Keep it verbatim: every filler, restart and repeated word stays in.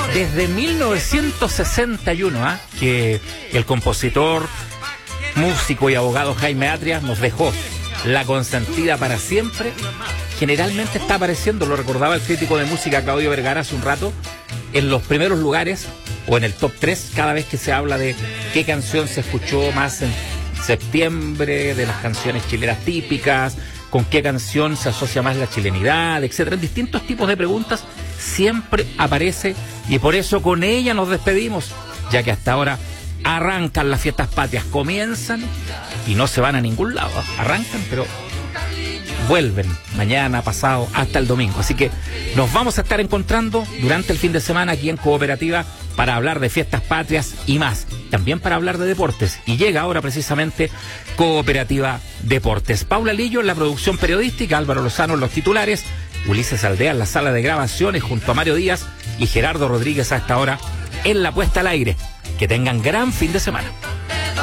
Desde mil novecientos sesenta y uno, ¿eh? que el compositor, músico y abogado Jaime Atria nos dejó la consentida para siempre. Generalmente está apareciendo, lo recordaba el crítico de música Claudio Vergara hace un rato, en los primeros lugares o en el top tres cada vez que se habla de qué canción se escuchó más en septiembre, de las canciones chilenas típicas, con qué canción se asocia más la chilenidad, etcétera. En distintos tipos de preguntas siempre aparece, y por eso con ella nos despedimos, ya que hasta ahora arrancan las fiestas patrias, comienzan y no se van a ningún lado, arrancan pero vuelven mañana, pasado, hasta el domingo. Así que nos vamos a estar encontrando durante el fin de semana aquí en Cooperativa para hablar de fiestas patrias y más, también para hablar de deportes. Y llega ahora precisamente Cooperativa Deportes. Paula Lillo en la producción periodística, Álvaro Lozano en los titulares, Ulises Aldea en la sala de grabaciones junto a Mario Díaz y Gerardo Rodríguez a esta hora en la puesta al aire. Que tengan gran fin de semana.